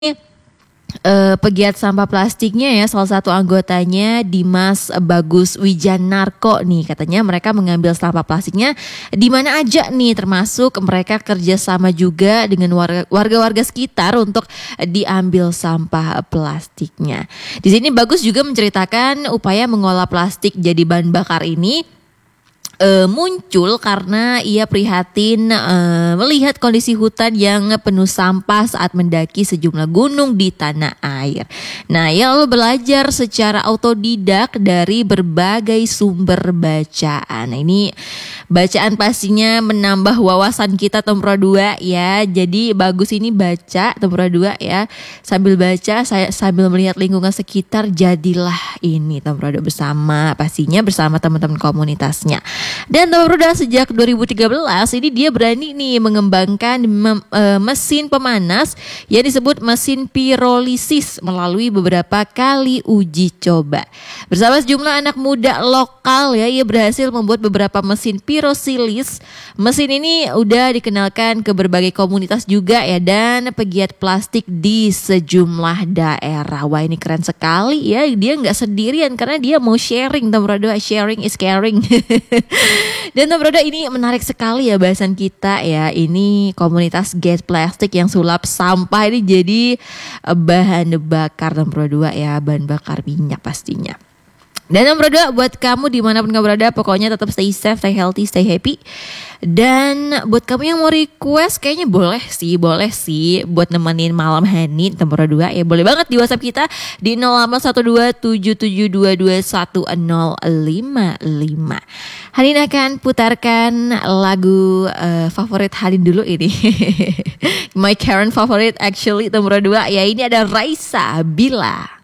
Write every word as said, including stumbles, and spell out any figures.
eh, pegiat sampah plastiknya ya, salah satu anggotanya Dimas Bagus Wijanarko nih, katanya mereka mengambil sampah plastiknya di mana aja nih, termasuk mereka kerjasama juga dengan warga warga-warga sekitar untuk diambil sampah plastiknya. Di sini Bagus juga menceritakan upaya mengolah plastik jadi bahan bakar ini uh, muncul karena ia prihatin uh, melihat kondisi hutan yang penuh sampah saat mendaki sejumlah gunung di tanah air. Nah, ia lalu belajar secara otodidak dari berbagai sumber bacaan. Nah, ini bacaan pastinya menambah wawasan kita Tempro dua ya. Jadi Bagus ini baca Tempro dua ya. Sambil baca saya sambil melihat lingkungan sekitar, jadilah ini Tempro dua bersama, pastinya bersama teman-teman komunitasnya. Dan Tempro dua sejak dua ribu tiga belas ini dia berani nih mengembangkan mem, e, mesin pemanas yang disebut mesin pirolisis melalui beberapa kali uji coba. Bersama sejumlah anak muda lokal ya, ia berhasil membuat beberapa mesin pirosilis. Mesin ini udah dikenalkan ke berbagai komunitas juga ya, dan pegiat plastik di sejumlah daerah. Wah, ini keren sekali ya, dia nggak sendirian karena dia mau sharing. Tempro dua, sharing is caring. Dan Tempro dua, ini menarik sekali ya bahasan kita ya. Ini komunitas gas plastik yang sulap sampah ini jadi bahan bakar Tempro dua ya, bahan bakar minyak pastinya. Dan Tempro dua, buat kamu dimanapun kamu berada, pokoknya tetap stay safe, stay healthy, stay happy. Dan buat kamu yang mau request, kayaknya boleh sih, boleh sih buat nemenin malam Hani Tempro dua ya, boleh banget di WhatsApp kita di nol delapan satu dua tujuh tujuh dua dua satu nol lima lima. Hani akan putarkan lagu uh, favorit Hani dulu ini. My current favorite actually Tempro dua ya, ini ada Raisa Bila.